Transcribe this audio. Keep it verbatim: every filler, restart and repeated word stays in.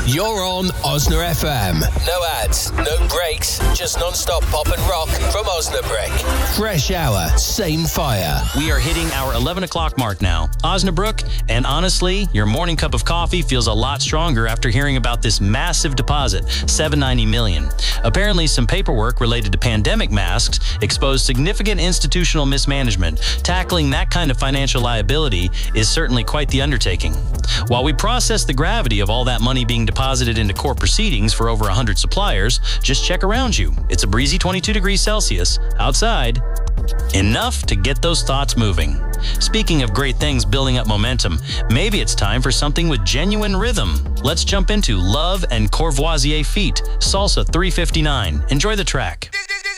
You're on Osna F M. No ads, no breaks, just non-stop pop and rock from Osnabrück. Fresh hour, same fire. We are hitting our eleven o'clock mark now. Osnabrück, and honestly, your morning cup of coffee feels a lot stronger after hearing about this massive deposit, seven hundred ninety million dollars. Apparently, some paperwork related to pandemic masks exposed significant institutional mismanagement. Tackling that kind of financial liability is certainly quite the undertaking. While we process the gravity of all that money being deposited into court proceedings for over one hundred suppliers, just check around you. It's a breezy twenty-two degrees Celsius outside. Enough to get those thoughts moving. Speaking of great things building up momentum, maybe it's time for something with genuine rhythm. Let's jump into Love and Courvoisier Feet, Salsa three fifty-nine. Enjoy the track.